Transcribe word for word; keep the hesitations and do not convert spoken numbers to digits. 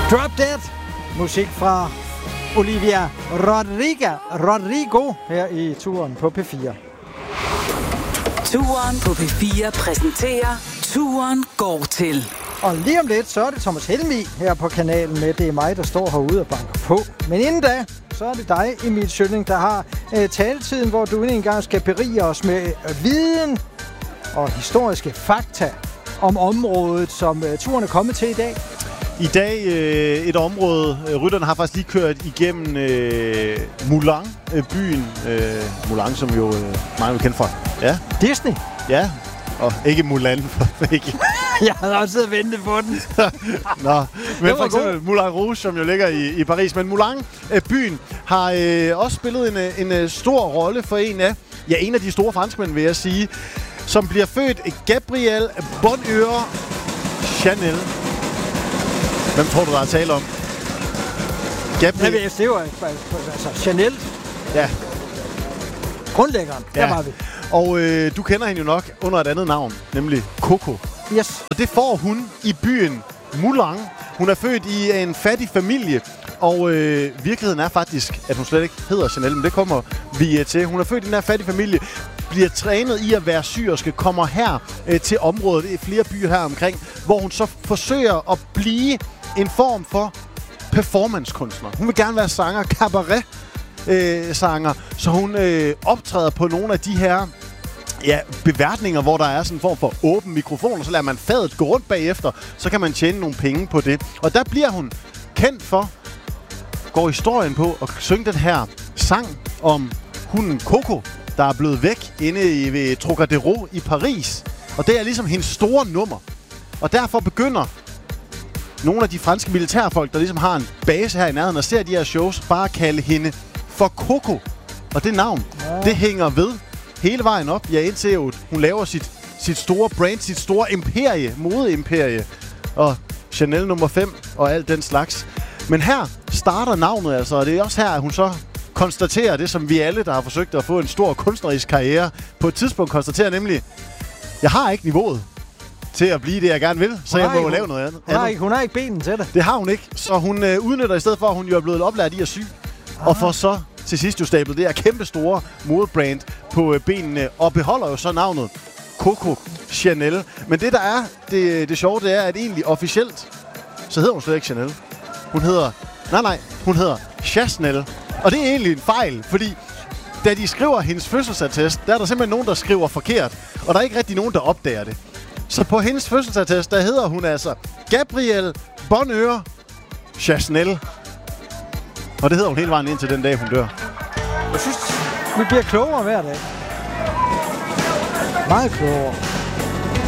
Drop Dead. Musik fra Olivia Rodrigo, Rodrigo her i Turen på P fire. Turen på P fire præsenterer Turen går til. Og lige om lidt, så er det Thomas Helmig her på kanalen med. Det er mig, der står herude og banker på. Men inden da, så er det dig, Emil Schølling, der har øh, taletiden, hvor du en gang skal berige os med øh, viden og historiske fakta om området, som øh, turen er kommet til i dag. I dag øh, et område, øh, rytterne har faktisk lige kørt igennem øh, Mulan, øh, byen øh, Mulan, som jo øh, mange vil kende fra. Ja. Disney? Ja, og ikke Mulan, for ikke. Jeg havde også siddet og ventet på den. Nå, men for eksempel Moulin Rouge, som jo ligger i, i Paris. Men Mulan, øh, byen, har øh, også spillet en, en stor rolle for en af, ja, en af de store franskmænd, vil jeg sige, som bliver født Gabriel Bonheur Chanel. Hvem tror du, der er tale om? Gabriel. Ja, det var altså Chanel. Ja. Grundlæggeren, ja. Der var vi. Og øh, du kender hende jo nok under et andet navn, nemlig Coco. Yes. Og det får hun i byen Mulan. Hun er født i en fattig familie, og øh, virkeligheden er faktisk, at hun slet ikke hedder Chanel, men det kommer vi øh, til. Hun er født i den her fattige familie, bliver trænet i at være syerske, kommer her øh, til området, det er flere byer her omkring, hvor hun så forsøger at blive en form for performancekunstner. Hun vil gerne være sanger, cabaret-sanger, øh, så hun øh, optræder på nogle af de her ja, beværtninger, hvor der er sådan en form for åben mikrofon, og så lader man fadet gå rundt bagefter, så kan man tjene nogle penge på det. Og der bliver hun kendt for, går historien på, at synge den her sang om hunden Coco, der er blevet væk inde i ved Trocadéro i Paris. Og det er ligesom hendes store nummer. Og derfor begynder nogle af de franske militærfolk, der ligesom har en base her i nærheden og ser de her shows, bare at kalde hende for Coco. Og det navn, ja. Det hænger ved hele vejen op. Ja, indtil jo, hun laver sit, sit store brand, sit store imperie, modeimperie. Og Chanel nummer fem og alt den slags. Men her starter navnet altså, og det er også her, at hun så konstaterer det, som vi alle, der har forsøgt at få en stor kunstnerisk karriere, på et tidspunkt konstaterer, nemlig, jeg har ikke niveauet til at blive det, jeg gerne vil, så jeg må jo lave noget andet. Hun har, ikke, hun har ikke benen til det. Det har hun ikke, så hun øh, udnytter i stedet for, at hun jo er blevet oplært i at sy, ah. og får så til sidst jo stablet det her kæmpe store modebrand på øh, benene, og beholder jo så navnet Coco Chanel. Men det, der er det, det sjove, det er, at egentlig officielt, så hedder hun slet ikke Chanel. Hun hedder, nej nej, hun hedder Chasnel. Og det er egentlig en fejl, fordi da de skriver hendes fødselsattest, der er der simpelthen nogen, der skriver forkert. Og der er ikke rigtig nogen, der opdager det. Så på hendes fødselsattest, der hedder hun altså Gabriel Bonheur Chasnel. Og det hedder hun hele vejen indtil den dag, hun dør. Jeg synes, vi bliver klogere hver dag. Meget klogere.